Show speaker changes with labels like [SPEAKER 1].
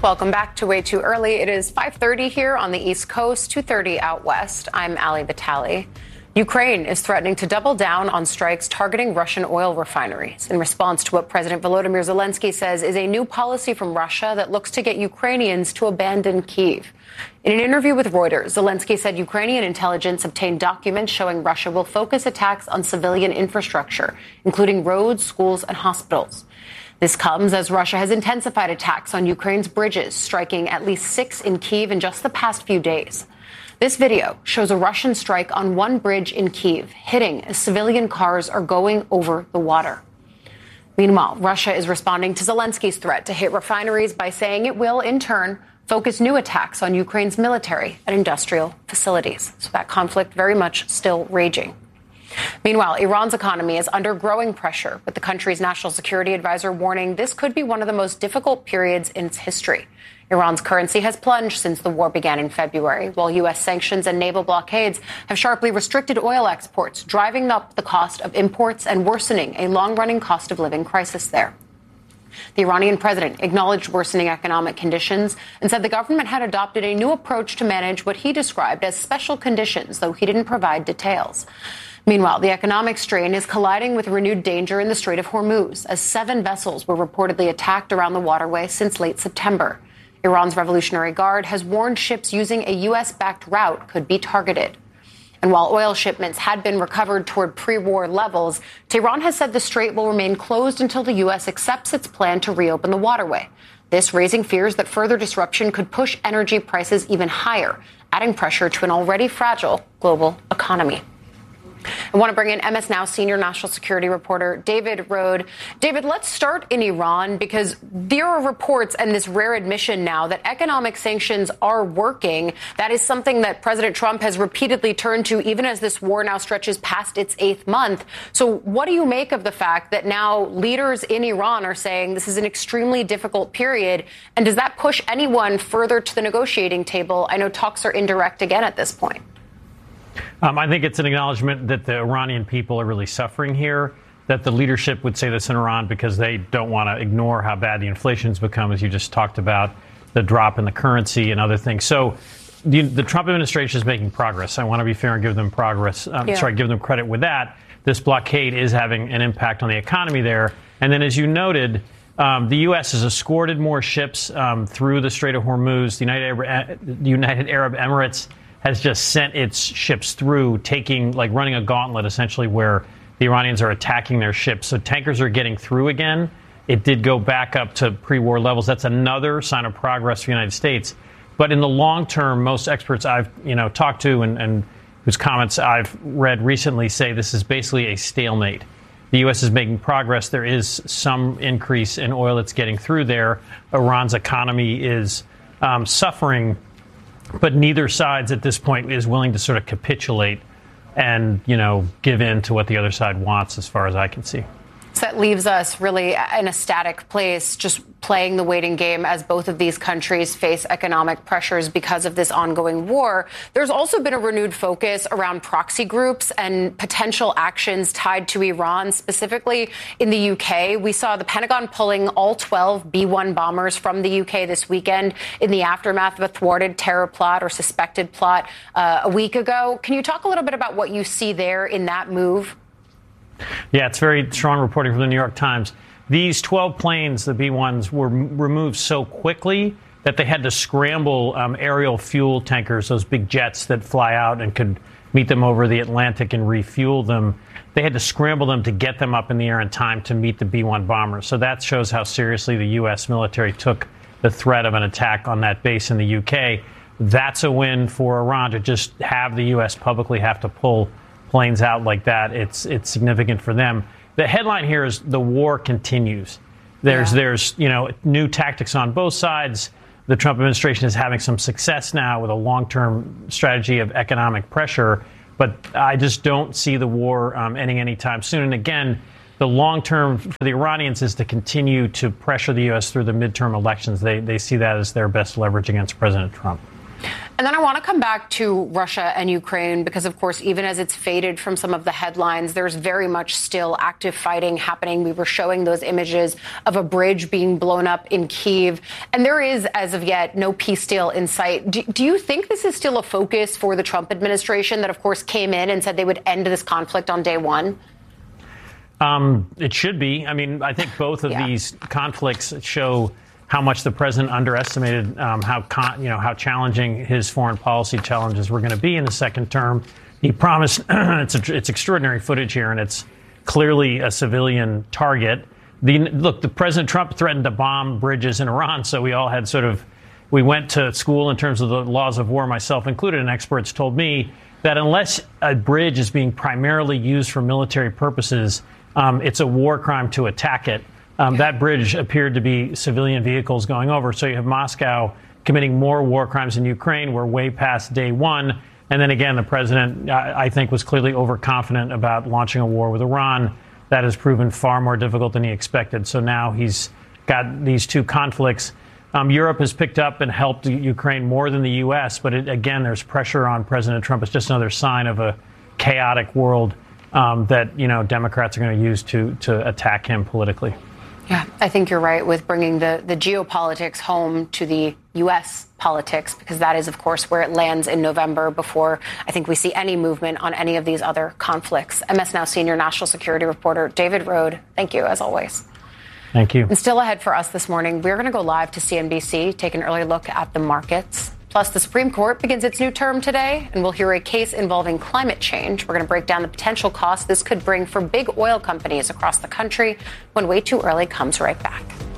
[SPEAKER 1] Welcome back to Way Too Early. It is 5:30 here on the East Coast, 2:30 out west. I'm Ali Vitale. Ukraine is threatening to double down on strikes targeting Russian oil refineries in response to what President Volodymyr Zelensky says is a new policy from Russia that looks to get Ukrainians to abandon Kyiv. In an interview with Reuters, Zelensky said Ukrainian intelligence obtained documents showing Russia will focus attacks on civilian infrastructure, including roads, schools, and hospitals. This comes as Russia has intensified attacks on Ukraine's bridges, striking at least 6 in Kyiv in just the past few days. This video shows a Russian strike on one bridge in Kyiv, hitting as civilian cars are going over the water. Meanwhile, Russia is responding to Zelensky's threat to hit refineries by saying it will, in turn, focus new attacks on Ukraine's military and industrial facilities. So that conflict very much still raging. Meanwhile, Iran's economy is under growing pressure, with the country's national security advisor warning this could be one of the most difficult periods in its history. Iran's currency has plunged since the war began in February, while U.S. sanctions and naval blockades have sharply restricted oil exports, driving up the cost of imports and worsening a long-running cost of living crisis there. The Iranian president acknowledged worsening economic conditions and said the government had adopted a new approach to manage what he described as special conditions, though he didn't provide details. Meanwhile, the economic strain is colliding with renewed danger in the Strait of Hormuz, as 7 vessels were reportedly attacked around the waterway since late September. Iran's Revolutionary Guard has warned ships using a U.S.-backed route could be targeted. And while oil shipments had been recovered toward pre-war levels, Tehran has said the strait will remain closed until the U.S. accepts its plan to reopen the waterway. This raising fears that further disruption could push energy prices even higher, adding pressure to an already fragile global economy. I want to bring in MS Now senior national security reporter David Rohde. David, let's start in Iran, because there are reports and this rare admission now that economic sanctions are working. That is something that President Trump has repeatedly turned to, even as this war now stretches past its 8th month. So what do you make of the fact that now leaders in Iran are saying this is an extremely difficult period? And does that push anyone further to the negotiating table? I know talks are indirect again at this point.
[SPEAKER 2] I think it's an acknowledgement that the Iranian people are really suffering here, that the leadership would say this in Iran because they don't want to ignore how bad the inflation's become, as you just talked about, the drop in the currency and other things. So the Trump administration is making progress. I want to be fair and give them give them credit with that. This blockade is having an impact on the economy there. And then, as you noted, the U.S. has escorted more ships through the Strait of Hormuz. The United Arab Emirates has just sent its ships through, running a gauntlet, essentially, where the Iranians are attacking their ships. So tankers are getting through again. It did go back up to pre-war levels. That's another sign of progress for the United States. But in the long term, most experts I've talked to and whose comments I've read recently say this is basically a stalemate. The U.S. is making progress. There is some increase in oil that's getting through there. Iran's economy is suffering. But neither side at this point is willing to sort of capitulate and, give in to what the other side wants, as far as I can see.
[SPEAKER 1] So that leaves us really in a static place, just playing the waiting game as both of these countries face economic pressures because of this ongoing war. There's also been a renewed focus around proxy groups and potential actions tied to Iran, specifically in the UK. We saw the Pentagon pulling all 12 B-1 bombers from the UK this weekend in the aftermath of a thwarted terror plot or suspected plot a week ago. Can you talk a little bit about what you see there in that move?
[SPEAKER 2] Yeah, it's very strong reporting from the New York Times. These 12 planes, the B-1s, were removed so quickly that they had to scramble aerial fuel tankers, those big jets that fly out and could meet them over the Atlantic and refuel them. They had to scramble them to get them up in the air in time to meet the B-1 bombers. So that shows how seriously the U.S. military took the threat of an attack on that base in the U.K. That's a win for Iran to just have the U.S. publicly have to pull planes out like that. It's significant for them. The headline here is the war continues. There's new tactics on both sides. The Trump administration is having some success now with a long-term strategy of economic pressure, but I just don't see the war ending anytime soon. And again, the long-term for the Iranians is to continue to pressure the U.S. through the midterm elections. They see that as their best leverage against President Trump.
[SPEAKER 1] And then I want to come back to Russia and Ukraine because, of course, even as it's faded from some of the headlines, there's very much still active fighting happening. We were showing those images of a bridge being blown up in Kyiv. And there is, as of yet, no peace deal in sight. Do you think this is still a focus for the Trump administration that, of course, came in and said they would end this conflict on day one?
[SPEAKER 2] It should be. I mean, I think both of these conflicts show how much the president underestimated how challenging his foreign policy challenges were going to be in the second term. He promised it's extraordinary footage here, and it's clearly a civilian target. The President Trump threatened to bomb bridges in Iran, so we all had we went to school in terms of the laws of war, myself included, and experts told me that unless a bridge is being primarily used for military purposes, it's a war crime to attack it. That bridge appeared to be civilian vehicles going over. So you have Moscow committing more war crimes in Ukraine. We're way past day one. And then again, the president, I think, was clearly overconfident about launching a war with Iran. That has proven far more difficult than he expected. So now he's got these two conflicts. Europe has picked up and helped Ukraine more than the U.S. But again, there's pressure on President Trump. It's just another sign of a chaotic world that, Democrats are going to use to attack him politically.
[SPEAKER 1] Yeah, I think you're right with bringing the geopolitics home to the U.S. politics, because that is, of course, where it lands in November before I think we see any movement on any of these other conflicts. MS Now senior national security reporter David Rohde, thank you, as always.
[SPEAKER 2] Thank you.
[SPEAKER 1] And still ahead for us this morning, we're going to go live to CNBC, take an early look at the markets. Plus, the Supreme Court begins its new term today, and we'll hear a case involving climate change. We're going to break down the potential costs this could bring for big oil companies across the country when Way Too Early comes right back.